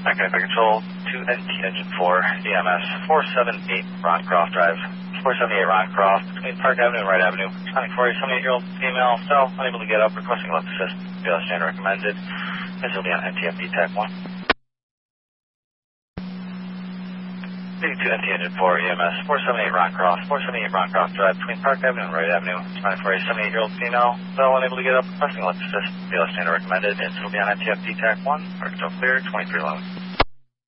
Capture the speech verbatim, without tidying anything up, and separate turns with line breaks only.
Okay, for control, two N T engine four, E M S, four seven eight Roncroft Drive. four seventy-eight Roncroft, between Park Avenue and Wright Avenue. Responding for a seventy-eight-year-old female, cell, unable to get up, requesting left assist. B L S Jan recommended. This will be on N T F D Tech one. Speaking to N T engine four, E M S, four seventy-eight Roncroft, four seventy-eight Roncroft Drive, between Park Avenue and Wright Avenue. Responding for a seventy-eight-year-old female, cell, unable to get up, requesting left assist. B L S Jan recommended. This will be on N T F D Tech one. Park control clear, twenty-three eleven.